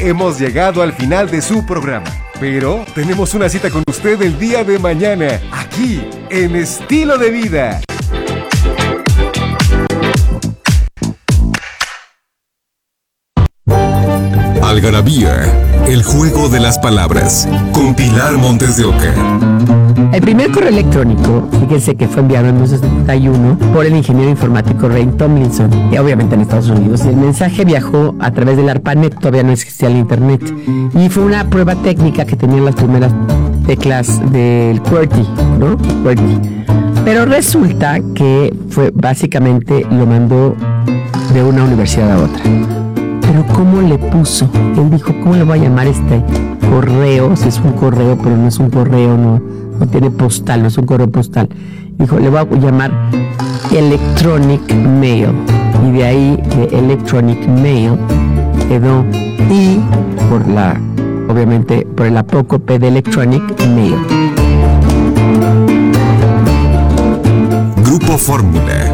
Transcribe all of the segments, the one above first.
hemos llegado al final de su programa. Pero tenemos una cita con usted el día de mañana, aquí, en Estilo de Vida. Algarabía, el juego de las palabras, con Pilar Montes de Oca. El primer correo electrónico, fíjense que fue enviado en 1971 por el ingeniero informático Ray Tomlinson, y obviamente en Estados Unidos. Y el mensaje viajó a través del ARPANET, todavía no existía el internet. Y fue una prueba técnica que tenían las primeras teclas del QWERTY, ¿no? QWERTY. Pero resulta que fue básicamente lo mandó de una universidad a otra. Pero ¿cómo le puso? Él dijo, ¿cómo le voy a llamar este correo? Si es un correo, pero no es un correo, no tiene postal, no es un correo postal. Dijo, le voy a llamar Electronic Mail. Y de ahí, de Electronic Mail, quedó I obviamente, por el apócope de Electronic Mail. Grupo Fórmula.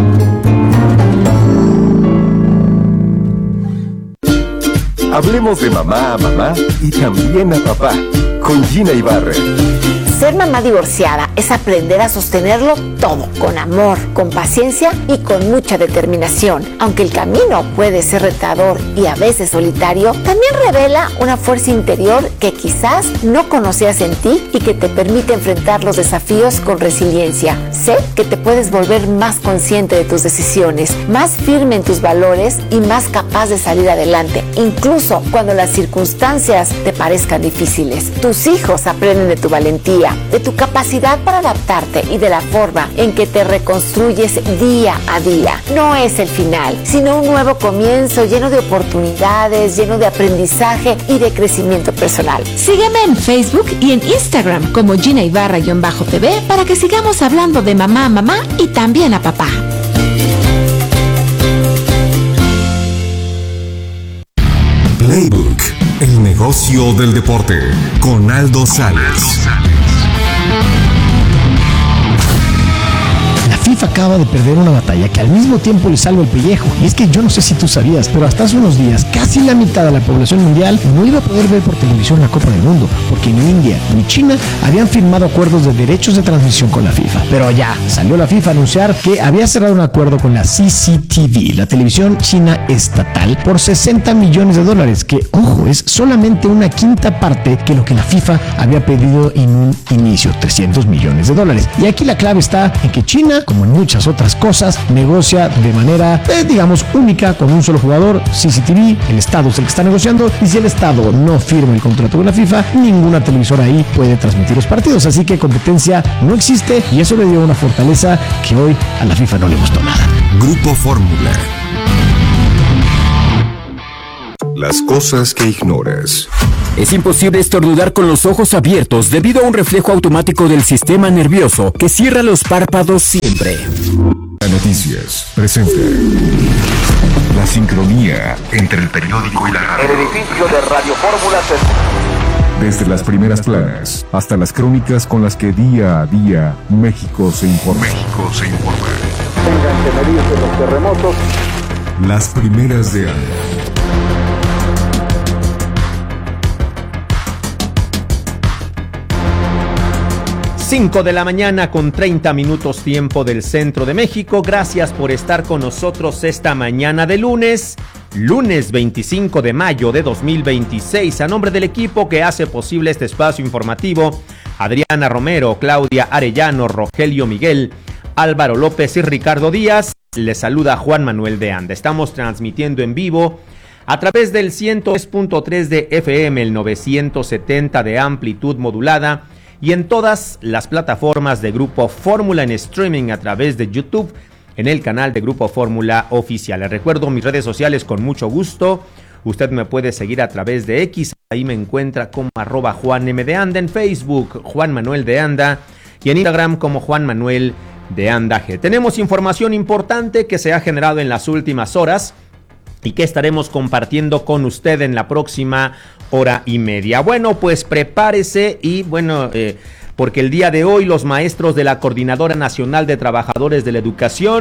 Hablemos de mamá a mamá y también a papá, con Gina Ibarra. Ser mamá divorciada es aprender a sostenerlo todo, con amor, con paciencia y con mucha determinación. Aunque el camino puede ser retador y a veces solitario, también revela una fuerza interior que quizás no conocías en ti y que te permite enfrentar los desafíos con resiliencia. Sé que te puedes volver más consciente de tus decisiones, más firme en tus valores y más capaz de salir adelante, incluso cuando las circunstancias te parezcan difíciles. Tus hijos aprenden de tu valentía, de tu capacidad para adaptarte y de la forma en que te reconstruyes día a día. No es el final, sino un nuevo comienzo lleno de oportunidades, lleno de aprendizaje y de crecimiento personal. Sígueme en Facebook y en Instagram como Gina Ibarra-TV para que sigamos hablando de mamá a mamá y también a papá. Playbook, el negocio del deporte, con Aldo Sales. La FIFA acaba de perder una batalla que al mismo tiempo le salva el pellejo. Y es que yo no sé si tú sabías, pero hasta hace unos días casi la mitad de la población mundial no iba a poder ver por televisión la Copa del Mundo, porque ni India ni China habían firmado acuerdos de derechos de transmisión con la FIFA. Pero ya salió la FIFA a anunciar que había cerrado un acuerdo con la CCTV, la televisión china estatal, por $60 millones, que, ojo, es solamente una quinta parte que lo que la FIFA había pedido en un inicio, $300 millones. Y aquí la clave está en que China, como en muchas otras cosas, negocia de manera, digamos, única con un solo jugador, CCTV. El Estado es el que está negociando, y si el Estado no firma el contrato con la FIFA, ninguna televisora ahí puede transmitir los partidos. Así que competencia no existe, y eso le dio una fortaleza que hoy a la FIFA no le gustó nada. Grupo Fórmula. Las cosas que ignoras. Es imposible estornudar con los ojos abiertos debido a un reflejo automático del sistema nervioso que cierra los párpados siempre. Noticias presenta la sincronía entre el periódico y la radio. El edificio de Radio Fórmula Desde las primeras planas hasta las crónicas con las que día a día México se informa. tengan que medirse los terremotos. Las primeras de año. 5 de la mañana con 30 minutos tiempo del centro de México. Gracias por estar con nosotros esta mañana de lunes 25 de mayo de 2026. A nombre del equipo que hace posible este espacio informativo, Adriana Romero, Claudia Arellano, Rogelio Miguel, Álvaro López y Ricardo Díaz, les saluda Juan Manuel de Anda. Estamos transmitiendo en vivo a través del 103.3 de FM, el 970 de amplitud modulada, y en todas las plataformas de Grupo Fórmula en streaming a través de YouTube, en el canal de Grupo Fórmula Oficial. Les recuerdo mis redes sociales con mucho gusto. Usted me puede seguir a través de X, ahí me encuentra como @JuanM_de_Anda, en Facebook Juan Manuel de Anda y en Instagram como Juan Manuel de Anda G. Tenemos información importante que se ha generado en las últimas horas y que estaremos compartiendo con usted en la próxima hora y media. Bueno, pues prepárese y porque el día de hoy los maestros de la Coordinadora Nacional de Trabajadores de la Educación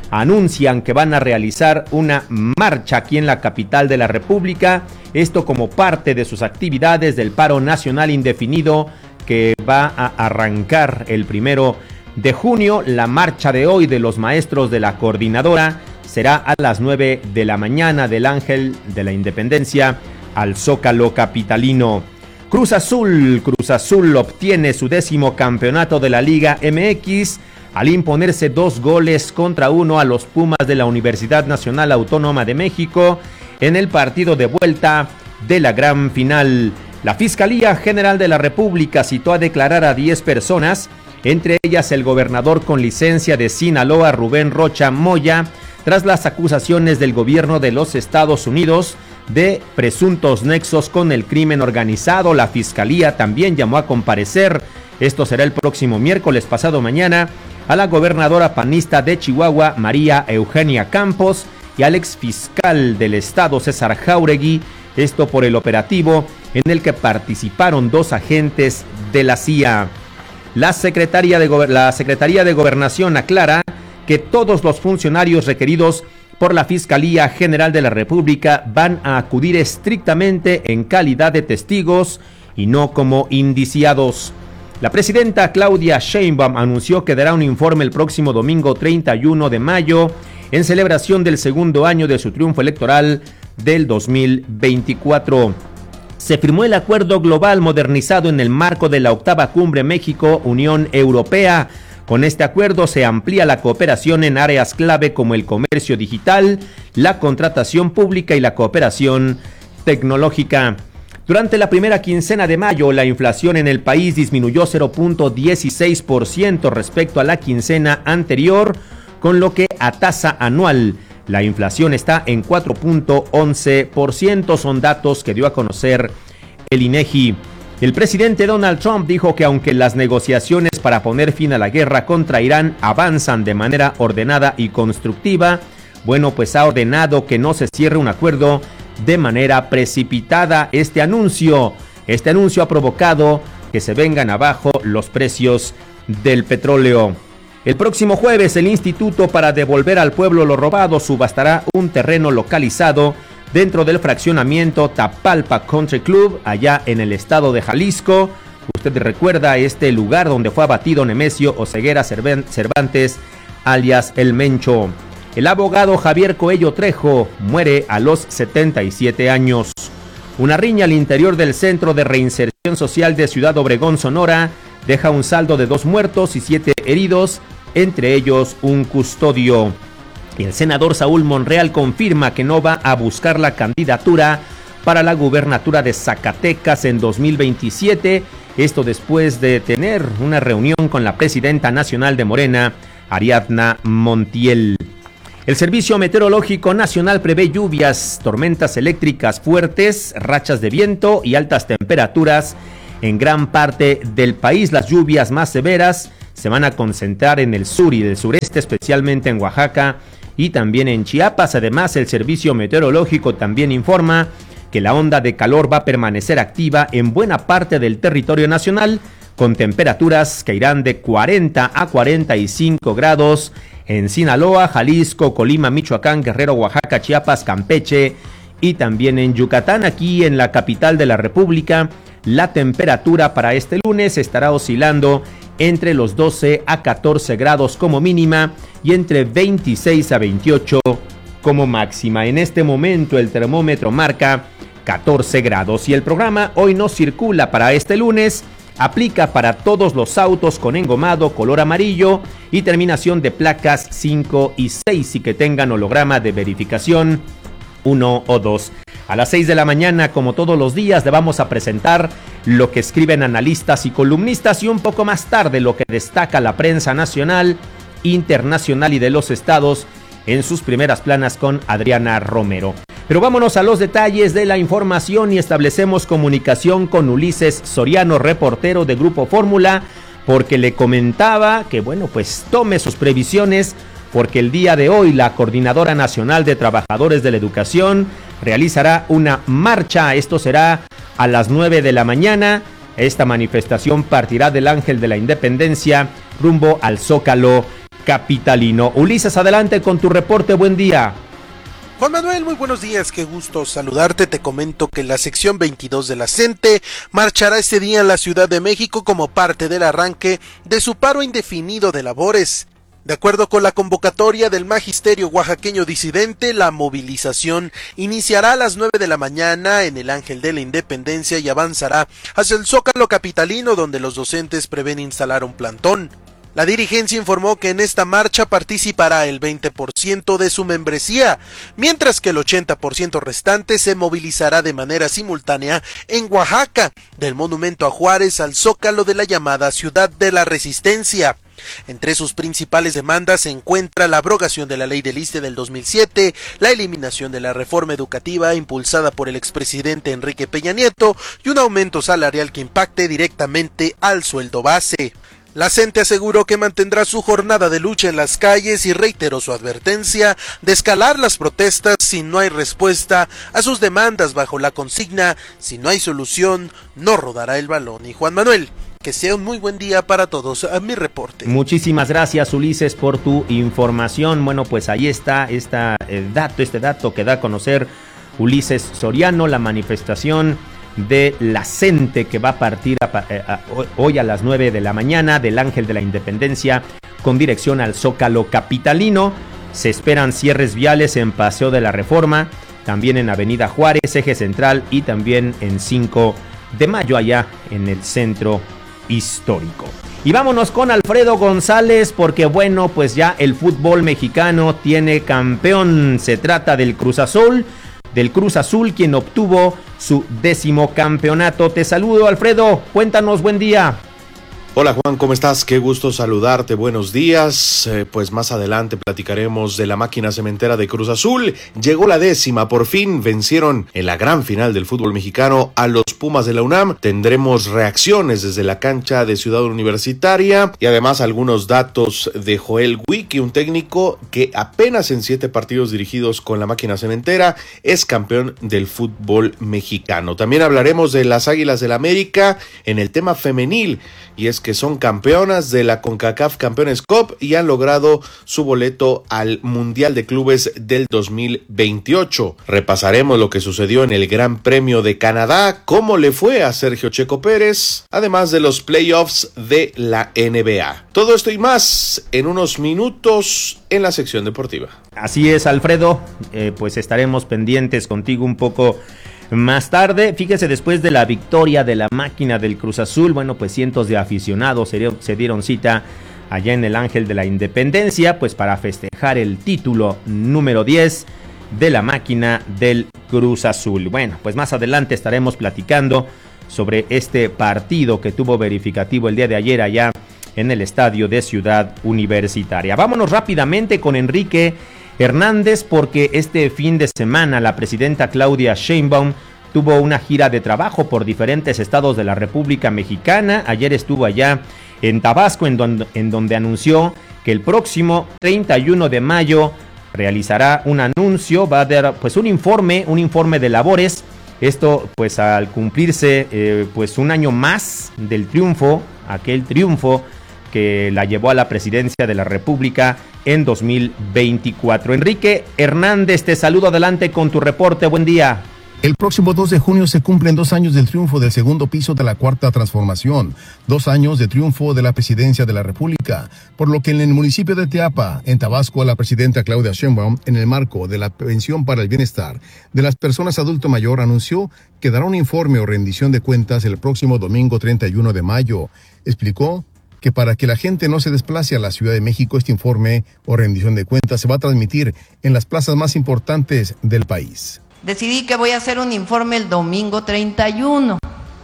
anuncian que van a realizar una marcha aquí en la capital de la República, esto como parte de sus actividades del paro nacional indefinido que va a arrancar el 1 de junio. La marcha de hoy de los maestros de la coordinadora será a las 9 de la mañana del Ángel de la Independencia al Zócalo capitalino. Cruz Azul obtiene su 10º campeonato de la Liga MX al imponerse 2-1 a los Pumas de la Universidad Nacional Autónoma de México en el partido de vuelta de la gran final. La Fiscalía General de la República citó a declarar a 10 personas, entre ellas el gobernador con licencia de Sinaloa, Rubén Rocha Moya, tras las acusaciones del gobierno de los Estados Unidos de presuntos nexos con el crimen organizado. La Fiscalía también llamó a comparecer, esto será el próximo miércoles, pasado mañana, a la gobernadora panista de Chihuahua, María Eugenia Campos, y al exfiscal del estado, César Jáuregui, esto por el operativo en el que participaron 2 agentes de la CIA. La Secretaría de Gobernación aclara que todos los funcionarios requeridos por la Fiscalía General de la República van a acudir estrictamente en calidad de testigos y no como indiciados. La presidenta Claudia Sheinbaum anunció que dará un informe el próximo domingo 31 de mayo en celebración del 2º año de su triunfo electoral del 2024. Se firmó el acuerdo global modernizado en el marco de la 8ª Cumbre México-Unión Europea. Con este acuerdo se amplía la cooperación en áreas clave como el comercio digital, la contratación pública y la cooperación tecnológica. Durante la primera quincena de mayo, la inflación en el país disminuyó 0.16% respecto a la quincena anterior, con lo que a tasa anual la inflación está en 4.11%, son datos que dio a conocer el INEGI. El presidente Donald Trump dijo que aunque las negociaciones para poner fin a la guerra contra Irán avanzan de manera ordenada y constructiva, pues ha ordenado que no se cierre un acuerdo de manera precipitada. Este anuncio ha provocado que se vengan abajo los precios del petróleo. El próximo jueves, el Instituto para Devolver al Pueblo lo Robado subastará un terreno localizado dentro del fraccionamiento Tapalpa Country Club, allá en el estado de Jalisco. Usted recuerda este lugar donde fue abatido Nemesio Oseguera Cervantes, alias El Mencho. El abogado Javier Coello Trejo muere a los 77 años. Una riña al interior del Centro de Reinserción Social de Ciudad Obregón, Sonora, deja un saldo de 2 muertos y 7 heridos, entre ellos un custodio. El senador Saúl Monreal confirma que no va a buscar la candidatura para la gubernatura de Zacatecas en 2027, esto después de tener una reunión con la presidenta nacional de Morena, Ariadna Montiel. El Servicio Meteorológico Nacional prevé lluvias, tormentas eléctricas fuertes, rachas de viento y altas temperaturas en gran parte del país. Las lluvias más severas se van a concentrar en el sur y del sureste, especialmente en Oaxaca y también en Chiapas. Además, el Servicio Meteorológico también informa que la onda de calor va a permanecer activa en buena parte del territorio nacional, con temperaturas que irán de 40 a 45 grados en Sinaloa, Jalisco, Colima, Michoacán, Guerrero, Oaxaca, Chiapas, Campeche y también en Yucatán. Aquí en la capital de la República, la temperatura para este lunes estará oscilando entre los 12 a 14 grados como mínima y entre 26 a 28 como máxima. En este momento el termómetro marca 14 grados y el programa Hoy No Circula para este lunes aplica para todos los autos con engomado color amarillo y terminación de placas 5 y 6 y que tengan holograma de verificación 1 o 2. A las 6 de la mañana, como todos los días, le vamos a presentar lo que escriben analistas y columnistas y un poco más tarde lo que destaca la prensa nacional, internacional y de los estados en sus primeras planas con Adriana Romero. Pero vámonos a los detalles de la información y establecemos comunicación con Ulises Soriano, reportero de Grupo Fórmula, porque le comentaba que, pues tome sus previsiones, porque el día de hoy la Coordinadora Nacional de Trabajadores de la Educación realizará una marcha. Esto será a las 9 de la mañana. Esta manifestación partirá del Ángel de la Independencia rumbo al Zócalo capitalino. Ulises, adelante con tu reporte, buen día. Juan Manuel, muy buenos días, qué gusto saludarte. Te comento que la sección 22 de la CENTE marchará este día en la Ciudad de México como parte del arranque de su paro indefinido de labores. De acuerdo con la convocatoria del Magisterio Oaxaqueño Disidente, la movilización iniciará a las 9 de la mañana en el Ángel de la Independencia y avanzará hacia el Zócalo capitalino, donde los docentes prevén instalar un plantón. La dirigencia informó que en esta marcha participará el 20% de su membresía, mientras que el 80% restante se movilizará de manera simultánea en Oaxaca, del Monumento a Juárez al Zócalo de la llamada Ciudad de la Resistencia. Entre sus principales demandas se encuentra la abrogación de la ley del ISSSTE del 2007, la eliminación de la reforma educativa impulsada por el expresidente Enrique Peña Nieto y un aumento salarial que impacte directamente al sueldo base. La CENTE aseguró que mantendrá su jornada de lucha en las calles y reiteró su advertencia de escalar las protestas si no hay respuesta a sus demandas bajo la consigna: si no hay solución, no rodará el balón. Y Juan Manuel, que sea un muy buen día para todos. A mi reporte. Muchísimas gracias, Ulises, por tu información. Bueno, pues ahí está este dato que da a conocer Ulises Soriano, la manifestación de la CENTE que va a partir hoy a las 9 de la mañana del Ángel de la Independencia con dirección al Zócalo capitalino. Se esperan cierres viales en Paseo de la Reforma, también en Avenida Juárez, Eje Central y también en 5 de Mayo allá en el centro histórico. Y vámonos con Alfredo González porque bueno, pues ya el fútbol mexicano tiene campeón. Se trata del Cruz Azul, quien obtuvo su 10º campeonato. Te saludo, Alfredo, cuéntanos, buen día. Hola Juan, ¿cómo estás? Qué gusto saludarte, buenos días. Pues más adelante platicaremos de la máquina cementera de Cruz Azul. Llegó la 10ª, por fin vencieron en la gran final del fútbol mexicano a los Pumas de la UNAM. Tendremos reacciones desde la cancha de Ciudad Universitaria y además algunos datos de Joel Wiki, un técnico que apenas en 7 partidos dirigidos con la máquina cementera es campeón del fútbol mexicano. También hablaremos de las Águilas del América en el tema femenil, y es que son campeonas de la CONCACAF Campeones Cup y han logrado su boleto al Mundial de Clubes del 2028. Repasaremos lo que sucedió en el Gran Premio de Canadá, cómo le fue a Sergio Checo Pérez, además de los playoffs de la NBA. Todo esto y más en unos minutos en la sección deportiva. Así es, Alfredo, pues estaremos pendientes contigo un poco más tarde. Fíjese, después de la victoria de la máquina del Cruz Azul, bueno, pues cientos de aficionados se dieron cita allá en el Ángel de la Independencia, pues para festejar el título número 10 de la máquina del Cruz Azul. Bueno, pues más adelante estaremos platicando sobre este partido que tuvo verificativo el día de ayer allá en el estadio de Ciudad Universitaria. Vámonos rápidamente con Enrique Hernández porque este fin de semana la presidenta Claudia Sheinbaum tuvo una gira de trabajo por diferentes estados de la República Mexicana. Ayer estuvo allá en Tabasco, en donde anunció que el próximo 31 de mayo realizará un anuncio, va a dar pues un informe de labores. Esto pues al cumplirse pues un año más del triunfo, aquel triunfo que la llevó a la presidencia de la República en 2024. Enrique Hernández, te saludo, adelante con tu reporte, buen día. El próximo 2 de junio se cumplen 2 años del triunfo del segundo piso de la Cuarta Transformación, 2 años de triunfo de la presidencia de la República, por lo que en el municipio de Teapa, en Tabasco, la presidenta Claudia Sheinbaum, en el marco de la pensión para el bienestar de las personas adulto mayor, anunció que dará un informe o rendición de cuentas el próximo domingo 31 de mayo. Explicó que para que la gente no se desplace a la Ciudad de México, este informe o rendición de cuentas se va a transmitir en las plazas más importantes del país. Decidí que voy a hacer un informe el domingo 31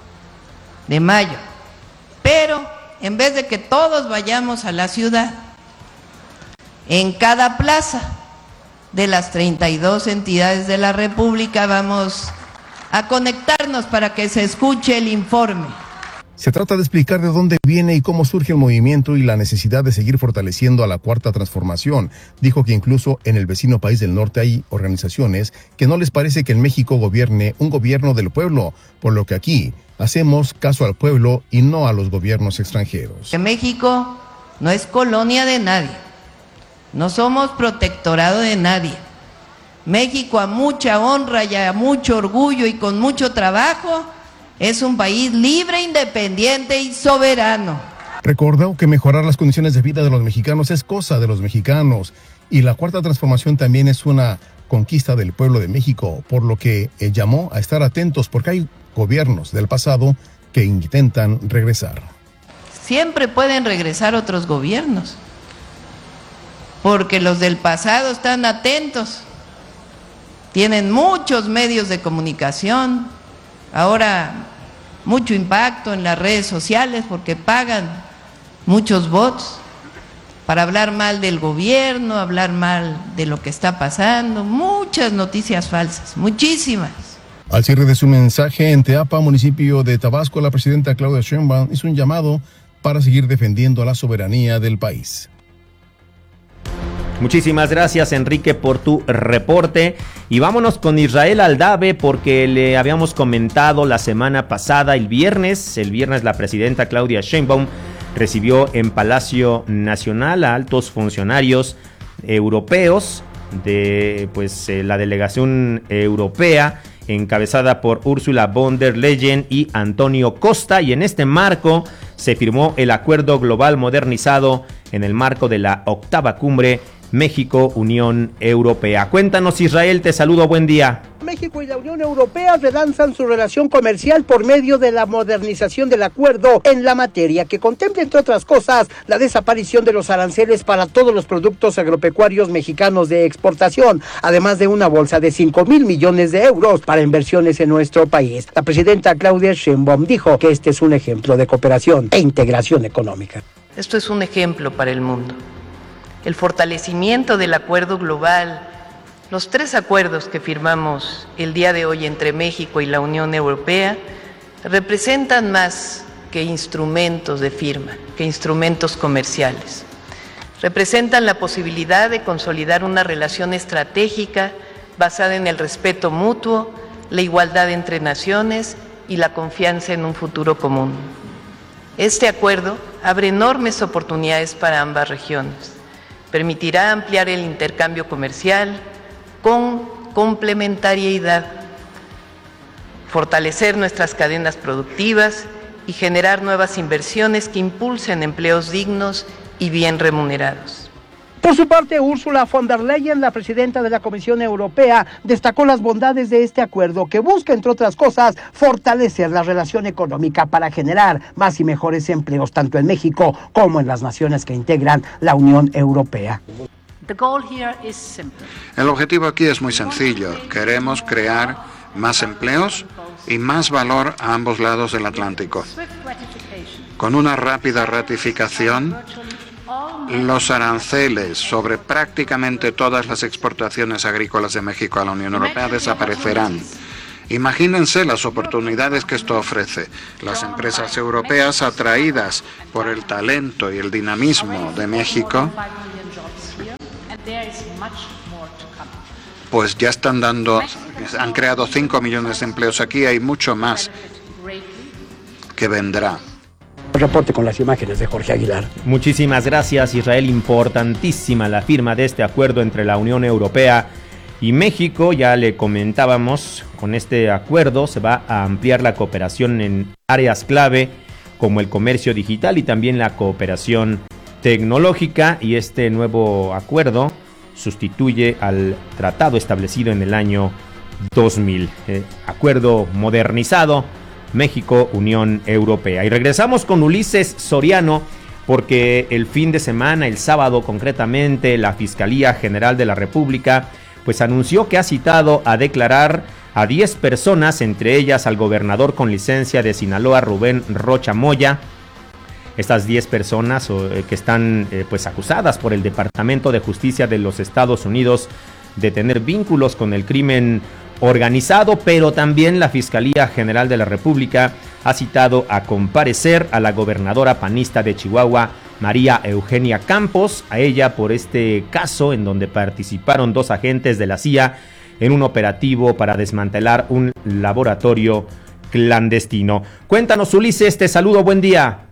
de mayo, pero en vez de que todos vayamos a la ciudad, en cada plaza de las 32 entidades de la República vamos a conectarnos para que se escuche el informe. Se trata de explicar de dónde viene y cómo surge el movimiento y la necesidad de seguir fortaleciendo a la Cuarta Transformación. Dijo que incluso en el vecino país del norte hay organizaciones que no les parece que en México gobierne un gobierno del pueblo, por lo que aquí hacemos caso al pueblo y no a los gobiernos extranjeros. Que México no es colonia de nadie, No somos protectorado de nadie. México, a mucha honra y a mucho orgullo y con mucho trabajo, es un país libre, independiente y soberano. Recordó que mejorar las condiciones de vida de los mexicanos es cosa de los mexicanos y la Cuarta Transformación también es una conquista del pueblo de México, por lo que llamó a estar atentos porque hay gobiernos del pasado que intentan regresar. Siempre pueden regresar otros gobiernos, porque los del pasado están atentos, tienen muchos medios de comunicación, ahora mucho impacto en las redes sociales porque pagan muchos bots para hablar mal del gobierno, hablar mal de lo que está pasando, muchas noticias falsas, muchísimas. Al cierre de su mensaje en Teapa, municipio de Tabasco, la presidenta Claudia Sheinbaum hizo un llamado para seguir defendiendo la soberanía del país. Muchísimas gracias, Enrique, por tu reporte. Y vámonos con Israel Aldave, porque le habíamos comentado la semana pasada, el viernes la presidenta Claudia Sheinbaum recibió en Palacio Nacional a altos funcionarios europeos de la delegación europea, encabezada por Ursula von der Leyen y Antonio Costa, y en este marco se firmó el Acuerdo Global Modernizado en el marco de la 8ª Cumbre México-Unión Europea. Cuéntanos, Israel, te saludo, buen día. México y la Unión Europea relanzan su relación comercial por medio de la modernización del acuerdo en la materia, que contempla, entre otras cosas, la desaparición de los aranceles para todos los productos agropecuarios mexicanos de exportación, además de una bolsa de 5,000 millones de euros para inversiones en nuestro país. La presidenta Claudia Sheinbaum dijo que este es un ejemplo de cooperación e integración económica. Esto es un ejemplo para el mundo. El fortalecimiento del acuerdo global, los 3 acuerdos que firmamos el día de hoy entre México y la Unión Europea representan más que instrumentos de firma, que instrumentos comerciales. Representan la posibilidad de consolidar una relación estratégica basada en el respeto mutuo, la igualdad entre naciones y la confianza en un futuro común. Este acuerdo abre enormes oportunidades para ambas regiones. Permitirá ampliar el intercambio comercial con complementariedad, fortalecer nuestras cadenas productivas y generar nuevas inversiones que impulsen empleos dignos y bien remunerados. Por su parte, Ursula von der Leyen, la presidenta de la Comisión Europea, destacó las bondades de este acuerdo que busca, entre otras cosas, fortalecer la relación económica para generar más y mejores empleos tanto en México como en las naciones que integran la Unión Europea. El objetivo aquí es muy sencillo. Queremos crear más empleos y más valor a ambos lados del Atlántico. Con una rápida ratificación, los aranceles sobre prácticamente todas las exportaciones agrícolas de México a la Unión Europea desaparecerán. Imagínense las oportunidades que esto ofrece. Las empresas europeas, atraídas por el talento y el dinamismo de México, pues ya han creado 5 millones de empleos aquí, hay mucho más que vendrá. Reporte con las imágenes de Jorge Aguilar. Muchísimas gracias, Israel. Importantísima la firma de este acuerdo entre la Unión Europea y México. Ya le comentábamos, con este acuerdo se va a ampliar la cooperación en áreas clave como el comercio digital y también la cooperación tecnológica, y este nuevo acuerdo sustituye al tratado establecido en el año 2000. Acuerdo modernizado México-Unión Europea. Y regresamos con Ulises Soriano, porque el fin de semana, el sábado concretamente, la Fiscalía General de la República pues anunció que ha citado a declarar a 10 personas, entre ellas al gobernador con licencia de Sinaloa, Rubén Rocha Moya. Estas 10 personas que están pues acusadas por el Departamento de Justicia de los Estados Unidos de tener vínculos con el crimen organizado, pero también la Fiscalía General de la República ha citado a comparecer a la gobernadora panista de Chihuahua, María Eugenia Campos, a ella por este caso en donde participaron 2 agentes de la CIA en un operativo para desmantelar un laboratorio clandestino. Cuéntanos, Ulises, te saludo, buen día.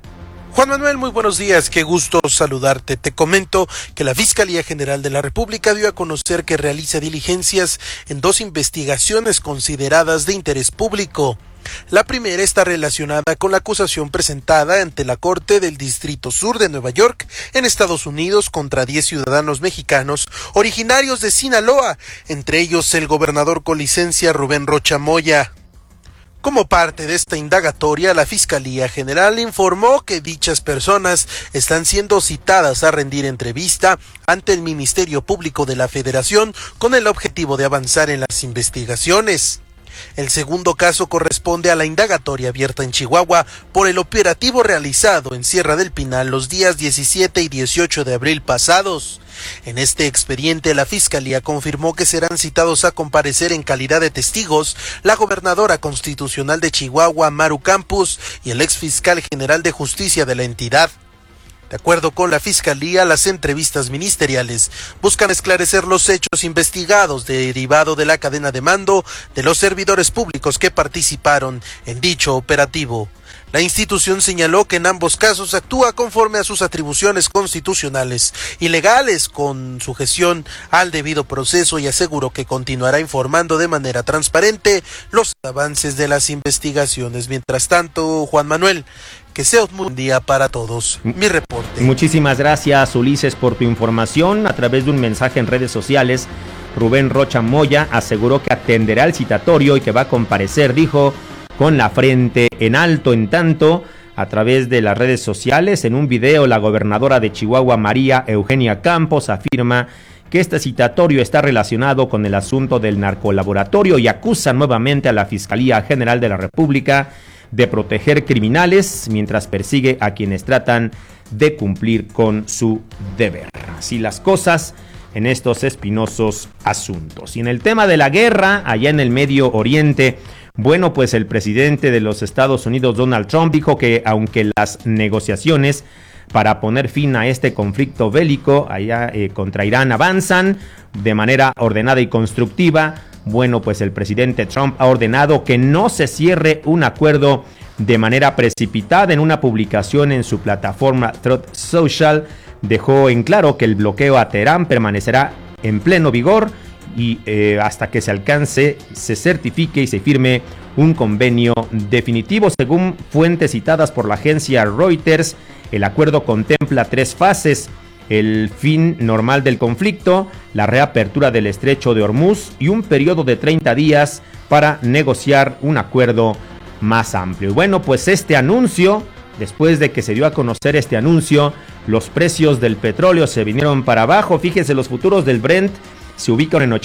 Juan Manuel, muy buenos días, qué gusto saludarte. Te comento que la Fiscalía General de la República dio a conocer que realiza diligencias en 2 investigaciones consideradas de interés público. La primera está relacionada con la acusación presentada ante la Corte del Distrito Sur de Nueva York, en Estados Unidos, contra 10 ciudadanos mexicanos originarios de Sinaloa, entre ellos el gobernador con licencia Rubén Rocha Moya. Como parte de esta indagatoria, la Fiscalía General informó que dichas personas están siendo citadas a rendir entrevista ante el Ministerio Público de la Federación con el objetivo de avanzar en las investigaciones. El segundo caso corresponde a la indagatoria abierta en Chihuahua por el operativo realizado en Sierra del Pinal los días 17 y 18 de abril pasados. En este expediente, la Fiscalía confirmó que serán citados a comparecer en calidad de testigos la gobernadora constitucional de Chihuahua, Maru Campos, y el exfiscal general de justicia de la entidad. De acuerdo con la Fiscalía, las entrevistas ministeriales buscan esclarecer los hechos investigados derivado de la cadena de mando de los servidores públicos que participaron en dicho operativo. La institución señaló que en ambos casos actúa conforme a sus atribuciones constitucionales y legales con sujeción al debido proceso y aseguró que continuará informando de manera transparente los avances de las investigaciones. Mientras tanto, Juan Manuel, que sea un buen día para todos. Mi reporte. Muchísimas gracias, Ulises, por tu información. A través de un mensaje en redes sociales, Rubén Rocha Moya aseguró que atenderá el citatorio y que va a comparecer, dijo, con la frente en alto. En tanto, a través de las redes sociales, en un video, la gobernadora de Chihuahua, María Eugenia Campos, afirma que este citatorio está relacionado con el asunto del narcolaboratorio y acusa nuevamente a la Fiscalía General de la República de proteger criminales mientras persigue a quienes tratan de cumplir con su deber. Así las cosas en estos espinosos asuntos. Y en el tema de la guerra, allá en el Medio Oriente, bueno, pues el presidente de los Estados Unidos, Donald Trump, dijo que aunque las negociaciones para poner fin a este conflicto bélico allá contra Irán avanzan de manera ordenada y constructiva, bueno, pues el presidente Trump ha ordenado que no se cierre un acuerdo de manera precipitada. En una publicación en su plataforma Truth Social, dejó en claro que el bloqueo a Teherán permanecerá en pleno vigor y hasta que se alcance, se certifique y se firme un convenio definitivo. Según fuentes citadas por la agencia Reuters, el acuerdo contempla 3 fases: el fin normal del conflicto, la reapertura del estrecho de Hormuz y un periodo de 30 días para negociar un acuerdo más amplio. Y bueno, pues este anuncio, después de que se dio a conocer este anuncio, los precios del petróleo se vinieron para abajo. Fíjense, los futuros del Brent se ubican en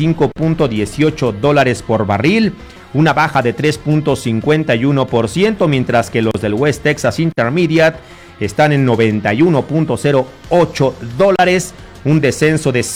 $85.18 por barril, una baja de 3.51%, mientras que los del West Texas Intermediate están en $91.08, un descenso de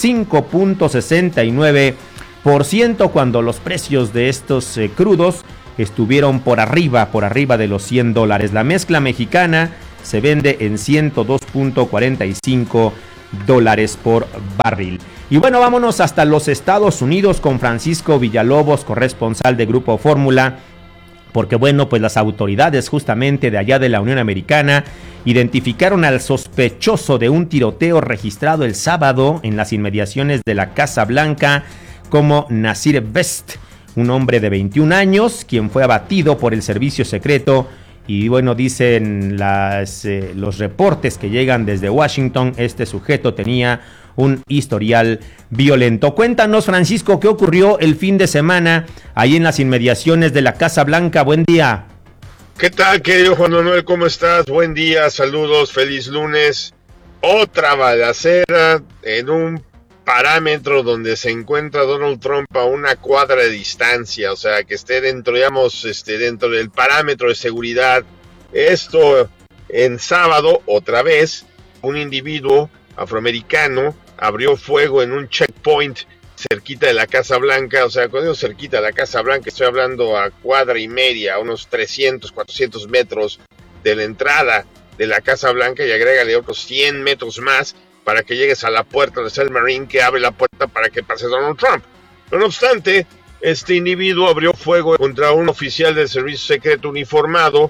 5.69%, cuando los precios de estos crudos estuvieron por arriba de los $100. La mezcla mexicana se vende en $102.45 por barril. Y bueno, vámonos hasta los Estados Unidos con Francisco Villalobos, corresponsal de Grupo Fórmula, porque bueno, pues las autoridades justamente de allá de la Unión Americana identificaron al sospechoso de un tiroteo registrado el sábado en las inmediaciones de la Casa Blanca como Nasir Best, un hombre de 21 años, quien fue abatido por el servicio secreto. Y bueno, dicen los reportes que llegan desde Washington, este sujeto tenía un historial violento. Cuéntanos, Francisco, ¿qué ocurrió el fin de semana ahí en las inmediaciones de la Casa Blanca? Buen día. ¿Qué tal, querido Juan Manuel? ¿Cómo estás? Buen día, saludos, feliz lunes. Otra balacera en un parámetro donde se encuentra Donald Trump a una cuadra de distancia, o sea, que esté dentro, digamos, dentro del parámetro de seguridad. Esto en sábado, otra vez, un individuo afroamericano abrió fuego en un checkpoint cerquita de la Casa Blanca. O sea, cuando digo cerquita de la Casa Blanca, estoy hablando a cuadra y media, a unos 300, 400 metros de la entrada de la Casa Blanca, y agrégale otros 100 metros más para que llegues a la puerta de el Marine, que abre la puerta para que pase Donald Trump. No obstante, este individuo abrió fuego contra un oficial del servicio secreto uniformado,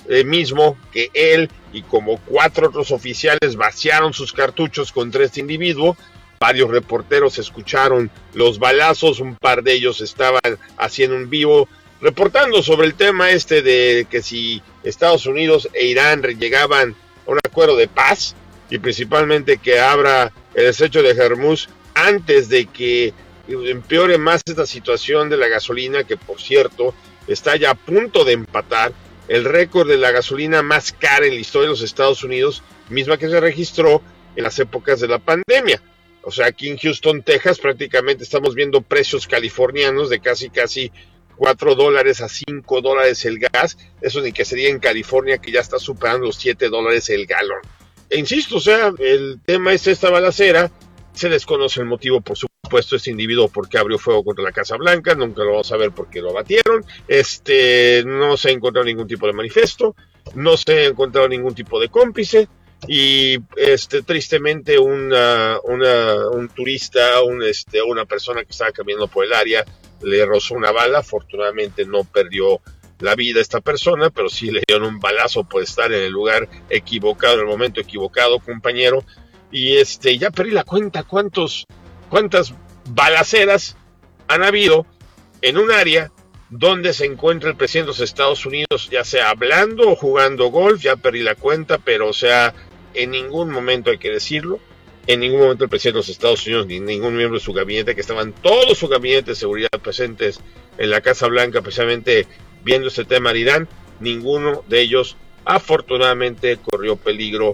mismo que él y como 4 otros oficiales vaciaron sus cartuchos contra este individuo. Varios reporteros escucharon los balazos, un par de ellos estaban haciendo un vivo reportando sobre el tema de que si Estados Unidos e Irán llegaban a un acuerdo de paz y principalmente que abra el estrecho de Hormuz antes de que empeore más esta situación de la gasolina, que por cierto está ya a punto de empatar el récord de la gasolina más cara en la historia de los Estados Unidos, misma que se registró en las épocas de la pandemia. O sea, aquí en Houston, Texas, prácticamente estamos viendo precios californianos de casi $4 a $5 el gas. Eso ni que sería en California, que ya está superando los $7 el galón. E insisto, o sea, el tema es esta balacera. Se desconoce el motivo, por supuesto, este individuo por qué abrió fuego contra la Casa Blanca. Nunca lo vamos a ver porque lo abatieron. No se ha encontrado ningún tipo de manifiesto. No se ha encontrado ningún tipo de cómplice. Y tristemente un turista, una persona que estaba caminando por el área, le rozó una bala. Afortunadamente no perdió la vida esta persona, pero sí le dieron un balazo por estar en el lugar equivocado, en el momento equivocado, compañero. Y ya perdí la cuenta cuántas balaceras han habido en un área donde se encuentra el presidente de los Estados Unidos, ya sea hablando o jugando golf. Ya perdí la cuenta, pero o sea, en ningún momento, hay que decirlo, en ningún momento el presidente de los Estados Unidos ni ningún miembro de su gabinete, que estaban todos su gabinete de seguridad presentes en la Casa Blanca, precisamente viendo este tema de Irán, ninguno de ellos afortunadamente corrió peligro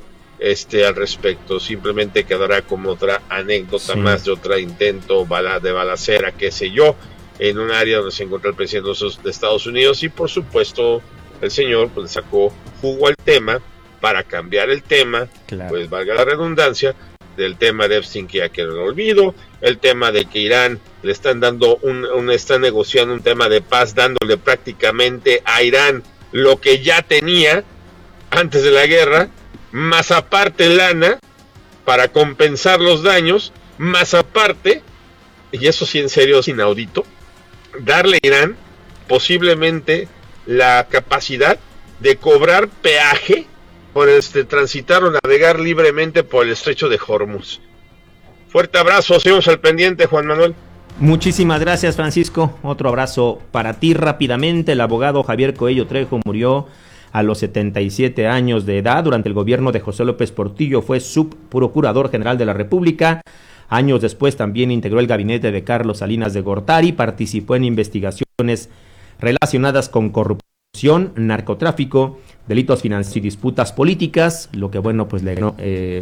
al respecto. Simplemente quedará como otra anécdota más de otro intento de balacera, qué sé yo, en un área donde se encuentra el presidente de Estados Unidos. Y por supuesto el señor pues sacó jugo al tema para cambiar el tema, pues valga la redundancia, del tema de Epstein, que ya quedó en el olvido, el tema de que Irán le están dando está negociando un tema de paz, dándole prácticamente a Irán lo que ya tenía antes de la guerra, más aparte lana para compensar los daños, más aparte, y eso sí en serio es inaudito, darle a Irán posiblemente la capacidad de cobrar peaje por transitar o navegar libremente por el estrecho de Hormuz. Fuerte abrazo, seguimos al pendiente, Juan Manuel. Muchísimas gracias, Francisco. Otro abrazo para ti rápidamente. El abogado Javier Coello Trejo murió a los 77 años de edad. Durante el gobierno de José López Portillo fue subprocurador general de la República. Años después también integró el gabinete de Carlos Salinas de Gortari. Participó en investigaciones relacionadas con corrupción, narcotráfico, delitos financieros y disputas políticas, lo que pues le ganó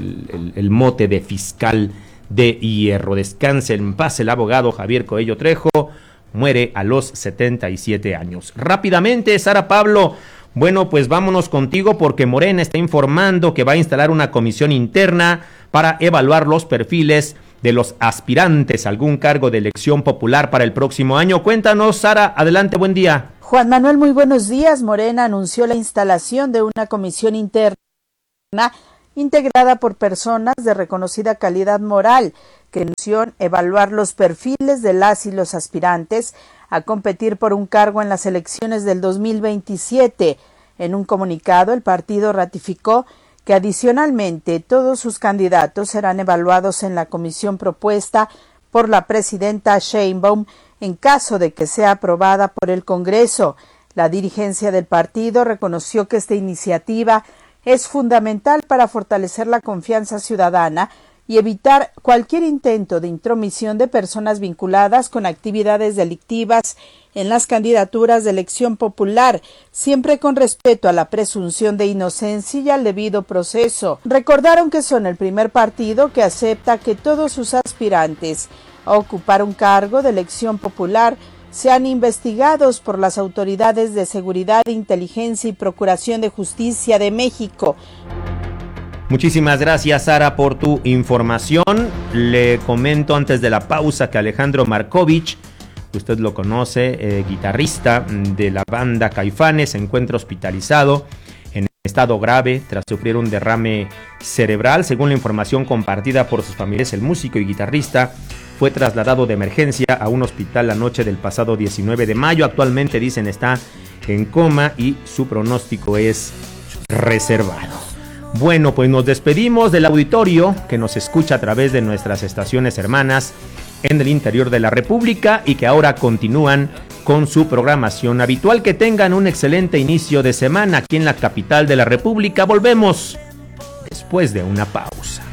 el mote de fiscal de hierro. Descanse en paz el abogado Javier Coello Trejo, muere a los 77 años. Rápidamente, Sara Pablo, pues vámonos contigo porque Morena está informando que va a instalar una comisión interna para evaluar los perfiles de los aspirantes a algún cargo de elección popular para el próximo año. Cuéntanos, Sara, adelante, buen día. Juan Manuel, muy buenos días. Morena anunció la instalación de una comisión interna integrada por personas de reconocida calidad moral que anunció evaluar los perfiles de las y los aspirantes a competir por un cargo en las elecciones del 2027. En un comunicado, el partido ratificó que adicionalmente todos sus candidatos serán evaluados en la comisión propuesta por la presidenta Sheinbaum en caso de que sea aprobada por el Congreso. La dirigencia del partido reconoció que esta iniciativa es fundamental para fortalecer la confianza ciudadana y evitar cualquier intento de intromisión de personas vinculadas con actividades delictivas en las candidaturas de elección popular, siempre con respeto a la presunción de inocencia y al debido proceso. Recordaron que son el primer partido que acepta que todos sus aspirantes a ocupar un cargo de elección popular sean investigados por las autoridades de seguridad, inteligencia y procuración de justicia de México. Muchísimas gracias, Sara, por tu información. Le comento antes de la pausa que Alejandro Markovich, usted lo conoce, guitarrista de la banda Caifanes, se encuentra hospitalizado en estado grave tras sufrir un derrame cerebral. Según la información compartida por sus familiares, el músico y guitarrista fue trasladado de emergencia a un hospital la noche del pasado 19 de mayo. Actualmente, dicen, está en coma y su pronóstico es reservado. Bueno, pues nos despedimos del auditorio que nos escucha a través de nuestras estaciones hermanas en el interior de la República y que ahora continúan con su programación habitual. Que tengan un excelente inicio de semana aquí en la capital de la República. Volvemos después de una pausa.